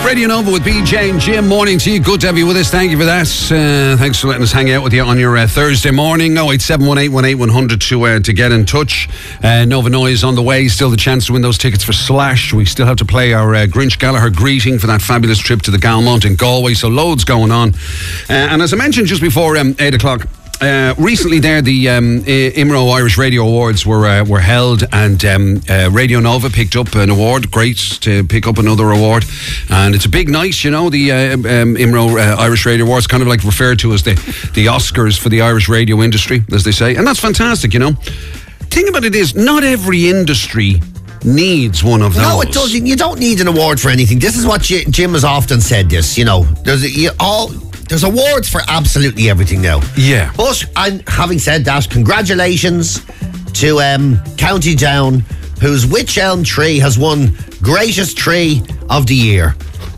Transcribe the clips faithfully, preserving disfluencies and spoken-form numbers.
Radio Nova with B J and Jim. Morning to you. Good to have you with us. Thank you for that. Uh, thanks for letting us hang out with you on your uh, Thursday morning. oh eight seven one eight one eight one hundred to, uh, to get in touch. Uh, Nova Noise on the way. Still the chance to win those tickets for Slash. We still have to play our uh, Grinch Gallagher greeting for that fabulous trip to the Galmont in Galway. So loads going on. Uh, and as I mentioned just before um, eight o'clock, Uh, recently there the um, I- IMRO Irish Radio Awards were uh, were held, and um, uh, Radio Nova picked up an award. Great to pick up another award, and it's a big night, you know, the uh, um, IMRO uh, Irish Radio Awards, kind of like referred to as the, the Oscars for the Irish radio industry, as they say, and that's fantastic, you know. Thing about it is, not every industry needs one of those. No, it doesn't. You don't need an award for anything. This is what J- Jim has often said. This, you know, there's a, you, all. There's awards for absolutely everything now. Yeah. But, and having said that, congratulations to um, County Down, whose Wych Elm tree has won Greatest Tree of the Year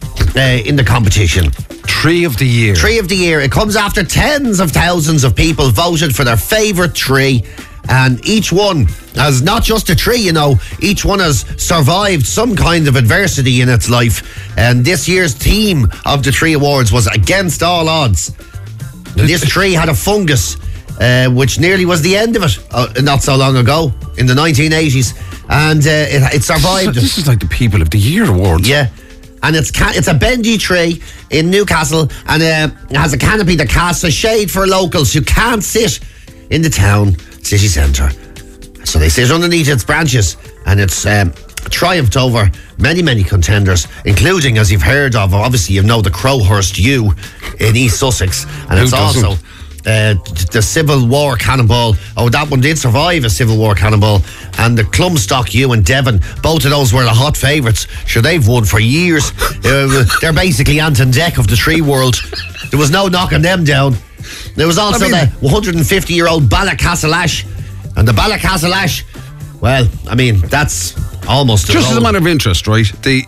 uh, in the competition. Tree of the Year. Tree of the Year. It comes after tens of thousands of people voted for their favourite tree. And each one has not just a tree, you know, each one has survived some kind of adversity in its life. And this year's theme of the Tree Awards was Against All Odds. And this tree had a fungus, uh, which nearly was the end of it, uh, not so long ago, in the nineteen eighties. And uh, it, it survived. So this is like the People of the Year Awards. Yeah. And it's ca- it's a bendy tree in Newcastle, and uh, it has a canopy that casts a shade for locals who can't sit in the town city centre. So they sit underneath its branches, and it's um, triumphed over many, many contenders, including, as you've heard of, obviously you know the Crowhurst Yew in East Sussex, and Who it's doesn't? also uh, the Civil War Cannonball. Oh, that one did survive a Civil War Cannonball. And the Clumstock Yew in Devon, both of those were the hot favourites. Sure, they've won for years. uh, they're basically Ant and Dec of the tree world. There was no knocking them down. There was also I mean, the one hundred fifty year old Ballacastle Ash. And the Ballacastle Ash, well, I mean, that's almost just as a matter of interest, right? The,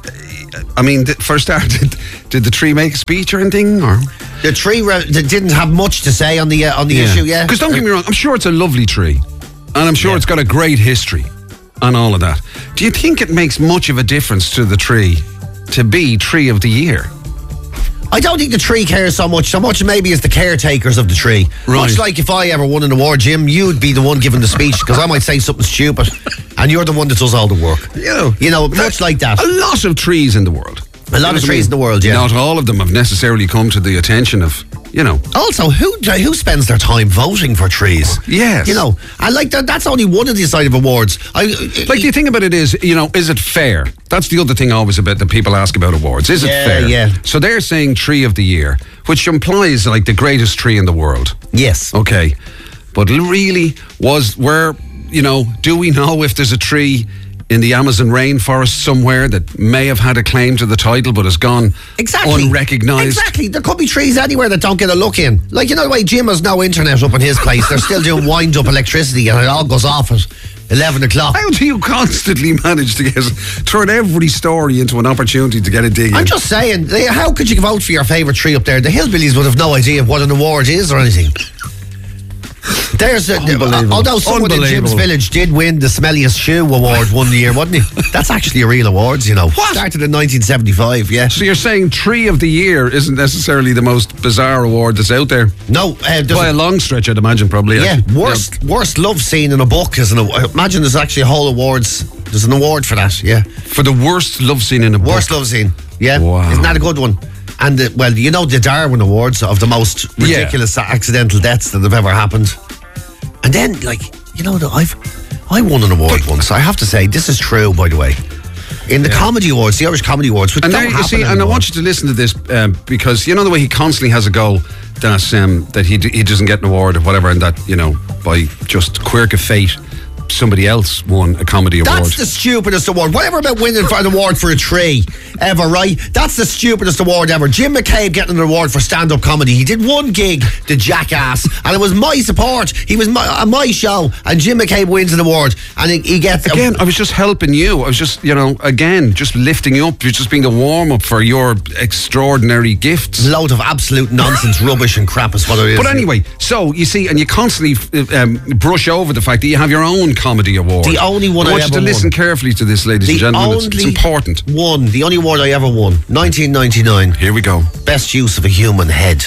I mean, the, for a start, did, did the tree make a speech or anything? Or the tree re- didn't have much to say on the uh, on the yeah. issue, yeah. Because don't get me wrong, I'm sure it's a lovely tree, and I'm sure yeah. it's got a great history, and all of that. Do you think it makes much of a difference to the tree to be Tree of the Year? I don't think the tree cares so much. So much maybe as the caretakers of the tree. Right. Much like if I ever won an award, Jim, you'd be the one giving the speech, because I might say something stupid, and you're the one that does all the work. You know, you know, much like that. A lot of trees in the world. A lot of trees in the world, yeah. Not all of them have necessarily come to the attention of, you know. Also, who who spends their time voting for trees? Yes. You know, I like that. That's only one of the side of awards. I, like, the thing about it is, you know, is it fair? That's the other thing always about that people ask about awards. Is yeah, it fair? Yeah. So they're saying Tree of the Year, which implies like the greatest tree in the world. Yes. Okay. But really, was where, you know, do we know if there's a tree in the Amazon rainforest somewhere that may have had a claim to the title but has gone exactly. unrecognised? Exactly. There could be trees anywhere that don't get a look in. Like, you know the way Jim has no internet up in his place. They're still doing wind-up electricity, and it all goes off at eleven o'clock. How do you constantly manage to get turn every story into an opportunity to get a dig in? I'm just saying, they, how could you vote for your favourite tree up there? The hillbillies would have no idea what an award is or anything. There's a, uh, although someone in Jim's Village did win the Smelliest Shoe Award one year, wasn't he? That's actually a real awards, you know. What? Started in nineteen seventy-five, yeah. So you're saying Tree of the Year isn't necessarily the most bizarre award that's out there? No. Uh, By a, a long stretch, I'd imagine, probably. Yeah, actually. worst yeah. worst love scene in a book is an award. Imagine there's actually a whole awards. There's an award for that, yeah. For the worst love scene in a worst book? Worst love scene, yeah. Wow. Isn't that a good one? And, the, well, you know the Darwin Awards of the most ridiculous yeah. accidental deaths that have ever happened. And then, like, you know, I've I won an award once. I have to say, this is true, by the way. In the yeah. Comedy Awards, the Irish Comedy Awards, which and don't there, you happen see, anymore. And I want you to listen to this um, because you know the way he constantly has a go that um, that he d- he doesn't get an award or whatever, and that, you know, by just quirk of fate, somebody else won a comedy That's award. That's the stupidest award. Whatever about winning for an award for a tree ever, right? That's the stupidest award ever. Jim McCabe getting an award for stand-up comedy. He did one gig, the jackass, and it was my support. He was my, on my show, and Jim McCabe wins an award, and he, he gets... Again, a, I was just helping you. I was just, you know, again, just lifting you up. You're just being the warm-up for your extraordinary gifts. Load of absolute nonsense, rubbish and crap is what it is. But anyway, so, you see, and you constantly um, brush over the fact that you have your own comedy award. The only one I I want you ever to listen won. carefully to this, ladies The and gentlemen. It's, only it's important. one, the only award I ever won, nineteen ninety-nine. Here we go. Best use of a human head.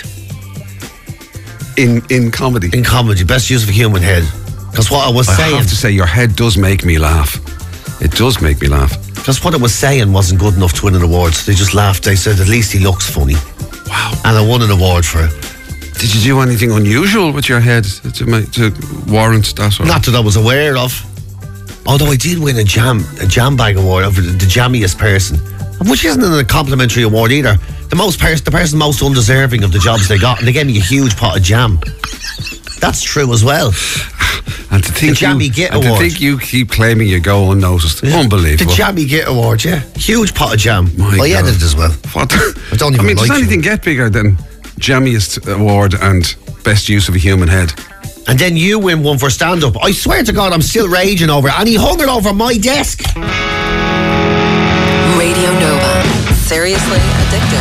In in comedy. In comedy, best use of a human head. Because what I was I saying... have to say, your head does make me laugh. It does make me laugh. Because what I was saying wasn't good enough to win an award. They just laughed. They said, at least he looks funny. Wow. And I won an award for it. Did you do anything unusual with your head to, make, to warrant that? Or? Not that I was aware of. Although I did win a jam a jam bag award of the, the jammiest person, which isn't a complimentary award either. The most pers- the person most undeserving of the jobs they got, and they gave me a huge pot of jam. That's true as well. And to think, the Jammy you, Git and Award. to think you keep claiming you go unnoticed. The, Unbelievable. The Jammy Git Award, yeah. Huge pot of jam. My I God. edited as well. What? I don't even I mean, like does anything you. get bigger than Jammiest Award and Best Use of a Human Head? And then you win one for stand-up. I swear to God, I'm still raging over it. And he hung it over my desk. Radio Nova. Seriously addicted.